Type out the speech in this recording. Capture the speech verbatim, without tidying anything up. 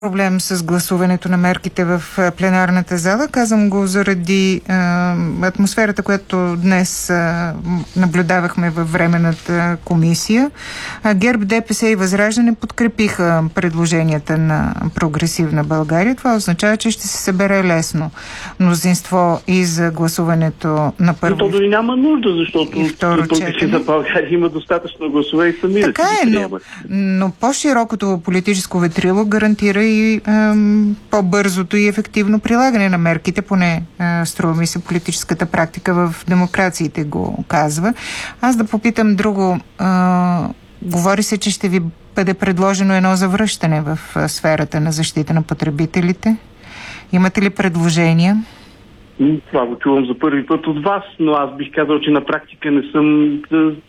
проблем с гласуването на мерките в пленарната зала. Казвам го заради а, атмосферата, която днес а, наблюдавахме във Временната комисия. А ГЕРБ, ДПС и Възраждане подкрепиха предложенията на Прогресивна България. Това означава, че ще се събере лесно мнозинство и за гласуването на първо. Но то дори няма нужда, защото Прогресивна България има достатъчно гласове и сами. Така е, но, но по-широкото политическо ветрило гарантира и ем, по-бързото и ефективно прилагане на мерките, поне е, струва ми се политическата практика в демокрациите го казва. Аз да попитам друго. Е, говори се, че ще ви бъде предложено едно завръщане в е, сферата на защита на потребителите. Имате ли предложения? Това го чувам за първи път от вас, но аз бих казал, че на практика не съм